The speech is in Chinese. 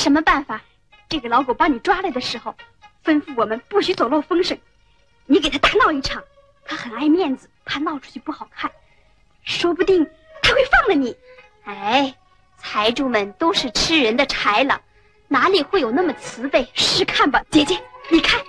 什么办法？这个老狗把你抓来的时候，吩咐我们不许走漏风声，你给他大闹一场，他很爱面子，怕闹出去不好看，说不定他会放了你。 哎，财主们都是吃人的豺狼，哪里会有那么慈悲？ 试看吧，姐姐，你看。